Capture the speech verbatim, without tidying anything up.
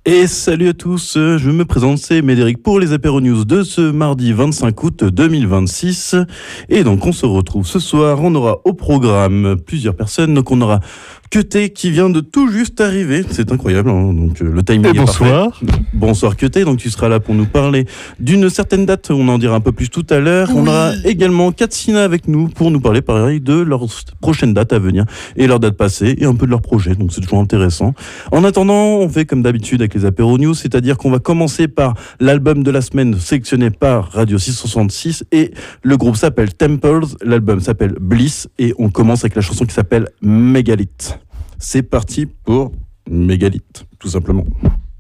Et salut à tous, je me présente, c'est Médéric pour les Apéro News de ce mardi vingt-cinq août deux mille vingt-six. Et donc on se retrouve ce soir, on aura au programme plusieurs personnes, donc on aura Queuté qui vient de tout juste arriver, c'est incroyable, hein, donc euh, le timing Et est bonsoir. parfait. Bonsoir Queuté, donc tu seras là pour nous parler d'une certaine date, on en dira un peu plus tout à l'heure. Oui. On aura également Katsina avec nous pour nous parler pareil de leur prochaine date à venir et leur date passée et un peu de leur projet, donc c'est toujours intéressant. En attendant, on fait comme d'habitude avec les Apéro News, c'est-à-dire qu'on va commencer par l'album de la semaine sélectionné par Radio six cent soixante-six et le groupe s'appelle Temples, l'album s'appelle Bliss et on commence avec la chanson qui s'appelle Mégalithe. C'est parti pour Mégalithe, tout simplement.